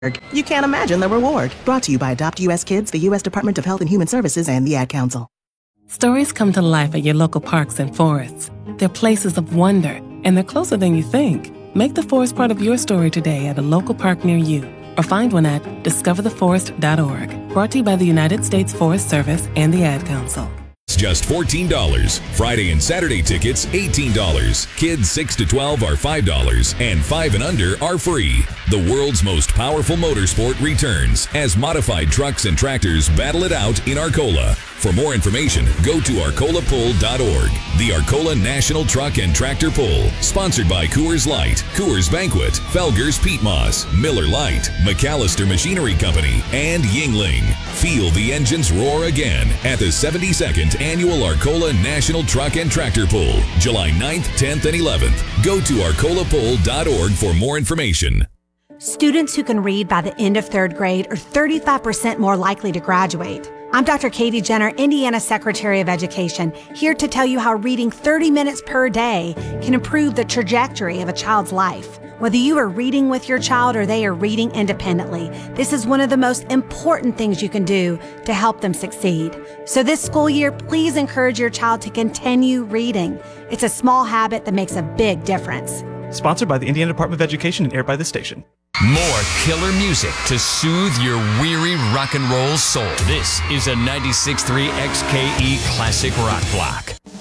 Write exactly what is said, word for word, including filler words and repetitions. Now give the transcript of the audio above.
You can't imagine the reward. Brought to you by Adopt U S Kids, the U S Department of Health and Human Services, and the Ad Council. Stories come to life at your local parks and forests. They're places of wonder, and they're closer than you think. Make the forest part of your story today at a local park near you, or find one at discover the forest dot org. Brought to you by the United States Forest Service and the Ad Council. It's just fourteen dollars. Friday and Saturday tickets, eighteen dollars. Kids six to twelve are five dollars, and five and under are free. The world's most powerful motorsport returns as modified trucks and tractors battle it out in Arcola. For more information, go to arcola pull dot org. The Arcola National Truck and Tractor Pull, sponsored by Coors Light, Coors Banquet, Felgers Peat Moss, Miller Lite, McAllister Machinery Company, and Yingling. Feel the engines roar again at the seventy-second Annual Arcola National Truck and Tractor Pull, July ninth, tenth, and eleventh. Go to arcola pull dot org for more information. Students who can read by the end of third grade are thirty-five percent more likely to graduate. I'm Doctor Katie Jenner, Indiana Secretary of Education, here to tell you how reading thirty minutes per day can improve the trajectory of a child's life. Whether you are reading with your child or they are reading independently, this is one of the most important things you can do to help them succeed. So this school year, please encourage your child to continue reading. It's a small habit that makes a big difference. Sponsored by the Indiana Department of Education and aired by this station. More killer music to soothe your weary rock and roll soul. This is a ninety-six point three X K E Classic Rock Block.